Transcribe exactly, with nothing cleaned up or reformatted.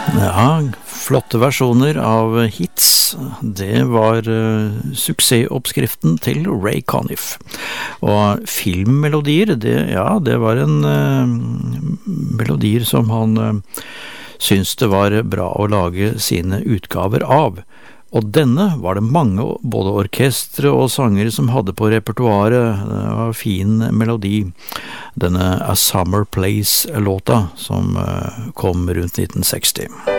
Ja, flotte versjoner av hits, det var uh, suksessoppskriften til Ray Conniff. Og filmmelodier, det, ja, det var en uh, melodier som han uh, syntes det var bra å lage sine utgaver av. Og denne var det mange, både orkestre og sangere som hadde på repertoaret. Det var fin melodi. Denne A Summer Place-låta som kom rundt nitten seksti.